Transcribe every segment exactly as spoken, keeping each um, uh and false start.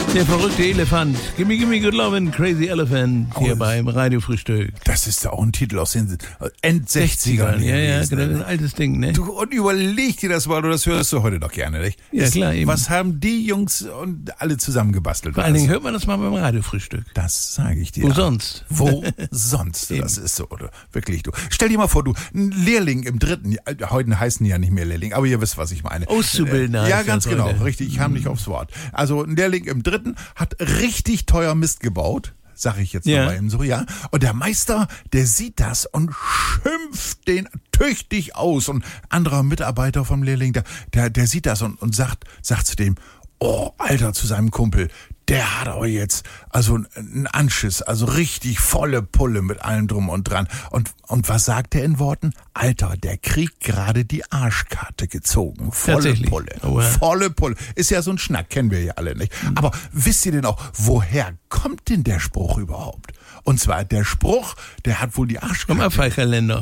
Der verrückte Elefant. Gimme, gimme good lovin', crazy elephant. Hier Oh, beim Radiofrühstück. Das ist ja auch ein Titel aus den End-sechzigern. Ja, ja, gewesen, genau, ne? ein altes Ding, ne? Du, und überleg dir das mal, du das hörst du heute doch gerne, nicht? Ja, Das, klar, eben. Was haben die Jungs und alle zusammengebastelt? Vor allen Dingen hört man das mal beim Radiofrühstück. Das sage ich dir. Wo sonst? Wo sonst? Das ist so, oder? Wirklich, du. Stell dir mal vor, du, ein Lehrling im dritten, heute heißen die ja nicht mehr Lehrling, aber ihr wisst, was ich meine. Auszubildender. Ja, heißt ganz das genau, heute. richtig, ich kam nicht aufs Wort. Also ein Lehrling im dritten hat richtig teuer Mist gebaut. Sag ich jetzt Ja. mal eben so, ja. Und der Meister, der sieht das und schimpft den tüchtig aus. Und anderer Mitarbeiter vom Lehrling, der, der, der sieht das und, und sagt, sagt zu dem, oh, Alter, zu seinem Kumpel, der hat aber jetzt also einen Anschiss, also richtig volle Pulle mit allem drum und dran. Und, und was sagt er in Worten? Alter, der kriegt gerade die Arschkarte gezogen. Volle Tatsächlich. Pulle. Oh, ja. Volle Pulle. Ist ja so ein Schnack, kennen wir ja alle nicht. Aber wisst ihr denn auch, woher kommt denn der Spruch überhaupt? Und zwar der Spruch, der hat wohl die Vom Arschkarte. Abfallkalender.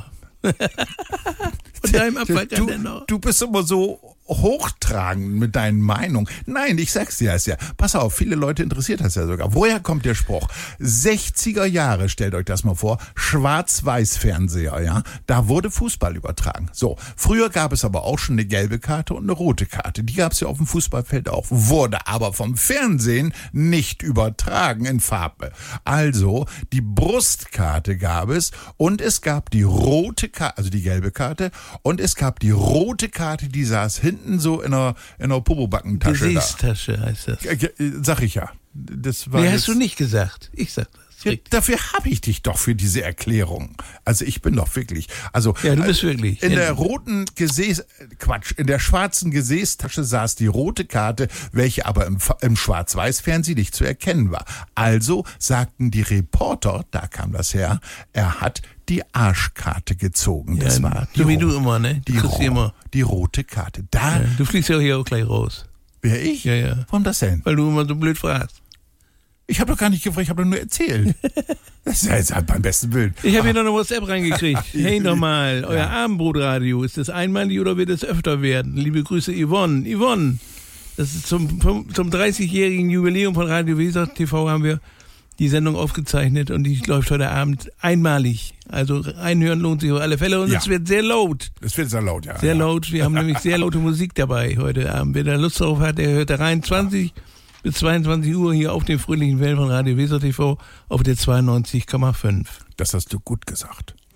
Von deinem Du, Abfallkalender. du bist immer so hochtragend mit deinen Meinungen. Nein, ich sag's dir das ja. Pass auf, viele Leute interessiert das ja sogar. Woher kommt der Spruch? sechziger Jahre, stellt euch das mal vor, Schwarz-Weiß-Fernseher, ja. Da wurde Fußball übertragen. So, früher gab es aber auch schon eine gelbe Karte und eine rote Karte. Die gab's ja auf dem Fußballfeld auch. Wurde aber vom Fernsehen nicht übertragen in Farbe. Also, die Brustkarte gab es und es gab die rote Karte, also die gelbe Karte, und es gab die rote Karte, die saß hinten so in einer, in einer Popobackentasche da. Gesäßtasche heißt das. Äh, Sag ich ja. Das war Nee, jetzt, hast du nicht gesagt. Ich sag das. Ja, dafür habe ich dich doch für diese Erklärung. Also ich bin doch wirklich. Also Ja, du bist wirklich. in Ja. der roten Gesäß, Quatsch, in der schwarzen Gesäßtasche saß die rote Karte, welche aber im, Fa- im Schwarz-Weiß-Fernsehen nicht zu erkennen war. Also sagten die Reporter, da kam das her, er hat die Arschkarte gezogen. Das Ja, war die so wie ro- du immer, ne? Du Die, kriegst ro- die immer. die rote Karte. Da Ja, du fliegst ja hier auch gleich raus. wäre ich. Ja, ja. Warum das denn? Weil du immer so blöd fragst. Ich habe doch gar nicht gefragt, ich habe doch nur erzählt. Das ist ja jetzt halt beim besten Willen. Ich habe hier noch eine WhatsApp reingekriegt. Hey nochmal, euer Ja. Abendbrotradio, ist das einmalig oder wird es öfter werden? Liebe Grüße Yvonne. Yvonne, das ist zum, zum dreißigjährigen Jubiläum von Radio Weser T V haben wir die Sendung aufgezeichnet und die läuft heute Abend einmalig. Also reinhören lohnt sich auf alle Fälle und Ja. es wird sehr laut. Es wird sehr laut, ja. Sehr ja. laut. Wir haben nämlich sehr laute Musik dabei heute Abend. Wer da Lust drauf hat, der hört da rein. zwanzig bis zweiundzwanzig Uhr hier auf den fröhlichen Wellen von Radio Weser T V auf der zweiundneunzig Komma fünf. Das hast du gut gesagt.